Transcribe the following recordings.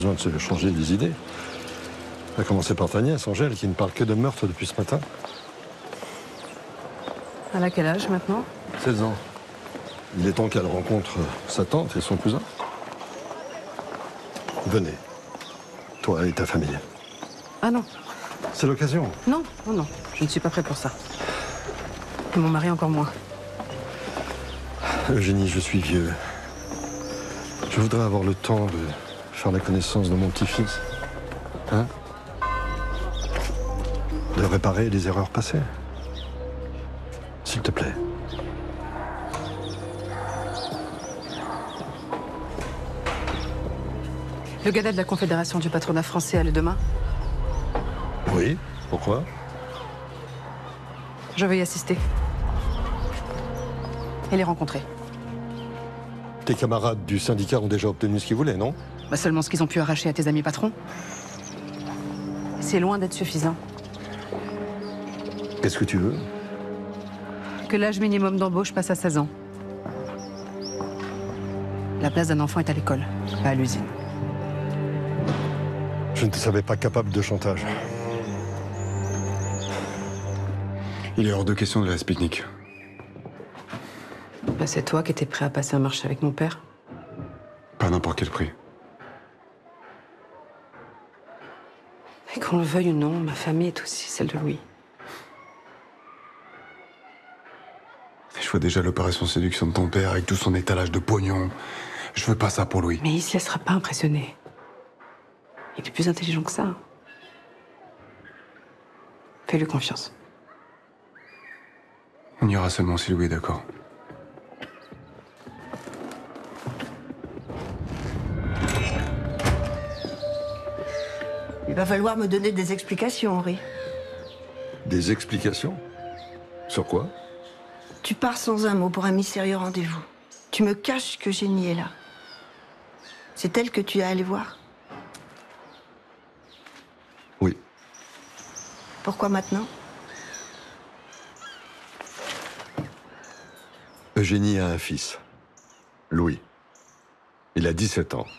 Besoin de se changer des idées. À commencer par ta nièce, Angèle, qui ne parle que de meurtre depuis ce matin. Elle a quel âge maintenant? 16 ans. Il est temps qu'elle rencontre sa tante et son cousin. Venez, toi et ta famille. Ah non. C'est l'occasion. Non, non, non. Je ne suis pas prête pour ça. Et mon mari encore moins. Eugénie, je suis vieux. Je voudrais avoir le temps de faire la connaissance de mon petit-fils. Hein? De réparer les erreurs passées. S'il te plaît. Le gala de la Confédération du patronat français a lieu demain. Oui, pourquoi? Je veux y assister. Et les rencontrer. Tes camarades du syndicat ont déjà obtenu ce qu'ils voulaient, non? Bah seulement ce qu'ils ont pu arracher à tes amis patrons. C'est loin d'être suffisant. Qu'est-ce que tu veux? Que l'âge minimum d'embauche passe à 16 ans. La place d'un enfant est à l'école, pas à l'usine. Je ne te savais pas capable de chantage. Il est hors de question de la pique-nique. Bah c'est toi qui étais prêt à passer un marché avec mon père. Pas à n'importe quel prix. Et qu'on le veuille ou non, ma famille est aussi celle de Louis. Je vois déjà l'opération séduction de ton père avec tout son étalage de pognon. Je veux pas ça pour Louis. Mais il se laissera pas impressionner. Il est plus intelligent que ça. Fais-lui confiance. On ira seulement si Louis est d'accord. Il va falloir me donner des explications, Henri. Des explications? Sur quoi? Tu pars sans un mot pour un mystérieux rendez-vous. Tu me caches que Génie est là. C'est elle que tu es allé voir? Oui. Pourquoi maintenant? Eugénie a un fils, Louis. Il a 17 ans.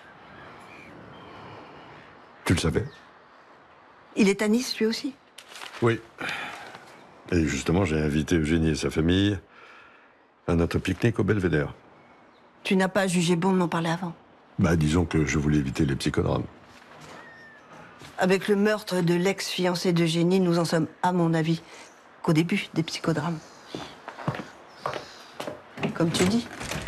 Tu le savais? Il est à Nice, lui aussi? Oui. Et justement, j'ai invité Eugénie et sa famille à notre pique-nique au Belvédère. Tu n'as pas jugé bon de m'en parler avant? Bah, disons que je voulais éviter les psychodrames. Avec le meurtre de l'ex-fiancé de Génie, nous en sommes, à mon avis, qu'au début des psychodrames. Comme tu dis.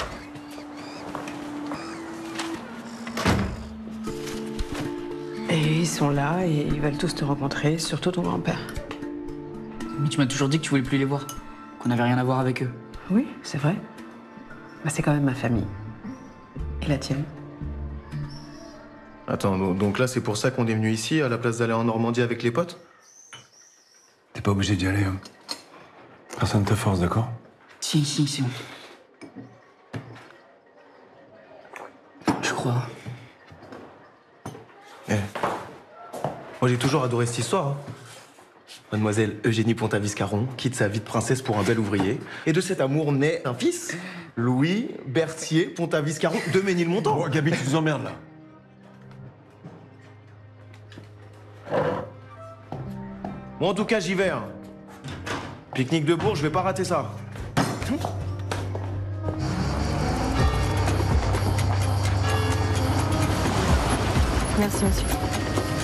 Et ils sont là et ils veulent tous te rencontrer, surtout ton grand-père. Mais tu m'as toujours dit que tu voulais plus les voir, qu'on n'avait rien à voir avec eux. Oui, c'est vrai. Bah, c'est quand même ma famille. Et la tienne. Attends, donc là, c'est pour ça qu'on est venu ici, à la place d'aller en Normandie avec les potes? T'es pas obligé d'y aller. Hein. Personne ne te force, d'accord? Si, c'est bon. Je crois. Eh. Moi, j'ai toujours adoré cette histoire. Hein. Mademoiselle Eugénie Pontavis-Caron quitte sa vie de princesse pour un bel ouvrier. Et de cet amour naît un fils, Louis Berthier Pontavis-Caron de Ménilmontant. Oh, Gabi, tu nous emmerdes, là. Bon, en tout cas, j'y vais. Hein. Pique-nique de Bourges, je vais pas rater ça. Merci, monsieur.